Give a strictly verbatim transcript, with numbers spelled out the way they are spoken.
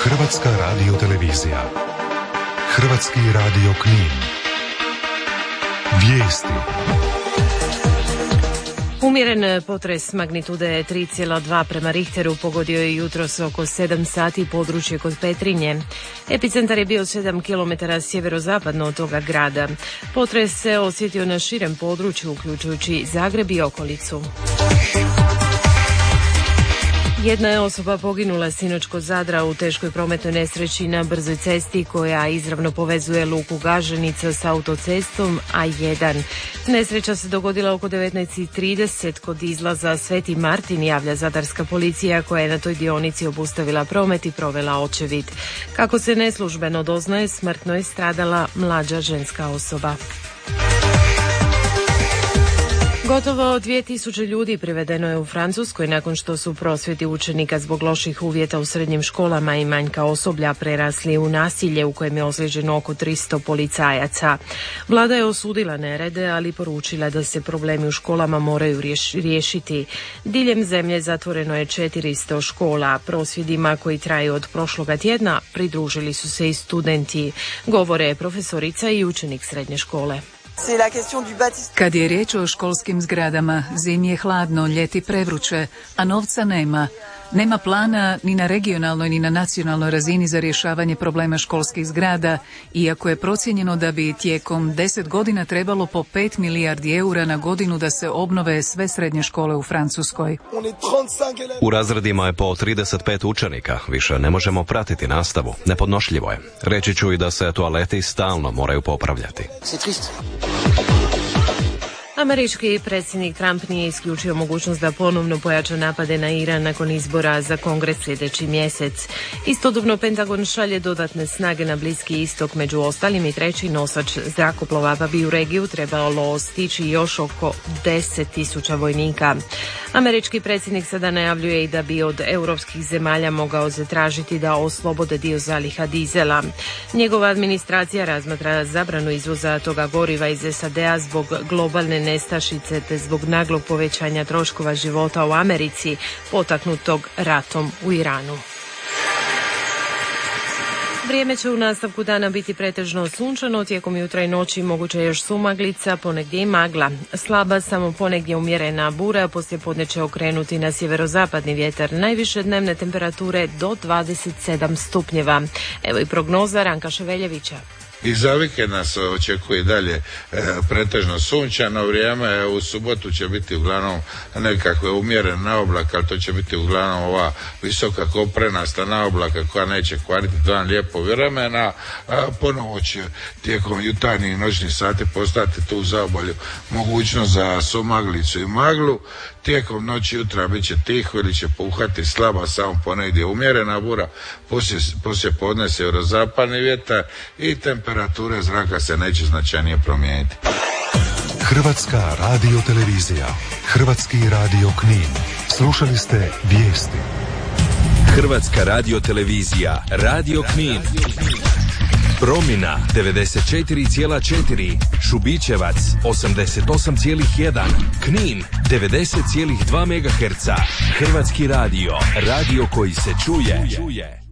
Hrvatska radiotelevizija. Hrvatski radio Knin. Vijesti. Umjeren potres magnitude tri zarez dva prema Richteru pogodio je jutros oko sedam sati područje kod Petrinje. Epicentar je bio sedam kilometara sjeverozapadno od toga grada. Potres se osjetio na širem području, uključujući Zagreb i okolicu. Jedna je osoba poginula sinoć kod Zadra u teškoj prometnoj nesreći na brzoj cesti koja izravno povezuje luku Gaženica s autocestom A jedan. Nesreća se dogodila oko devetnaest i trideset kod izlaza Sveti Martin, javlja zadarska policija koja je na toj dionici obustavila promet i provela očevid. Kako se neslužbeno doznaje, smrtno je stradala mlađa ženska osoba. Gotovo dvije tisuće ljudi privedeno je u Francuskoj nakon što su prosvjedi učenika zbog loših uvjeta u srednjim školama i manjka osoblja prerasli u nasilje u kojem je ozlijeđeno oko tristo policajaca. Vlada je osudila nerede, ali poručila da se problemi u školama moraju riješiti. Diljem zemlje zatvoreno je četiristo škola. Prosvjedima koji traju od prošloga tjedna pridružili su se i studenti, govore profesorica i učenik srednje škole. Kad je riječ o školskim zgradama, zimi je hladno, ljeti prevruće, a novca nema. Nema plana ni na regionalnoj ni na nacionalnoj razini za rješavanje problema školskih zgrada, iako je procijenjeno da bi tijekom deset godina trebalo po pet milijardi eura na godinu da se obnove sve srednje škole u Francuskoj. U razredima je po trideset pet učenika, više ne možemo pratiti nastavu, nepodnošljivo je. Reći ću i da se toaleti stalno moraju popravljati. Američki predsjednik Trump nije isključio mogućnost da ponovno pojača napade na Iran nakon izbora za Kongres sljedeći mjesec. Istodobno Pentagon šalje dodatne snage na Bliski istok, među ostalim i treći nosač zrakoplova, pa bi u regiju trebalo stići još oko deset tisuća vojnika. Američki predsjednik sada najavljuje i da bi od europskih zemalja mogao zatražiti da oslobode dio zaliha dizela. Njegova administracija razmatra zabranu izvoza toga goriva iz S A D-a zbog globalne nestašice te zbog naglog povećanja troškova života u Americi potaknutog ratom u Iranu. Vrijeme će u nastavku dana biti pretežno sunčano, tijekom jutra i noći moguće još sumaglica, ponegdje i magla. Slaba, samo ponegdje umjerena bura, poslije podne će okrenuti na sjeverozapadni vjetar. Najviše dnevne temperature do dvadeset sedam stupnjeva. Evo i prognoza Ranka Ševeljevića. I za vikend nas očekuje dalje e, pretežno sunčano vrijeme. U subotu će biti uglavnom nekakve umjerene naoblake, ali to će biti uglavnom ova visoka koprenasta naoblaka koja neće kvariti dan lijepo vremena. A ponovo će tijekom jutarnjih i noćnih sati postati tu zaobalju mogućnost za sumaglicu i maglu. Tijekom noći jutra bit će tiho ili će puhati slaba, samo ponegdje umjerena bura, poslije, poslije podne sjeverozapadni vjetar i temperature zraka se neće značajnije promijeniti. Hrvatska radiotelevizija, Hrvatski radio Knin. Slušali ste vijesti. Hrvatska radiotelevizija, Radio Knin. Promjena devedeset četiri zarez četiri, Šubićevac osamdeset osam zarez jedan, Knin devedeset zarez dva megaherca. Hrvatski radio, radio koji se čuje.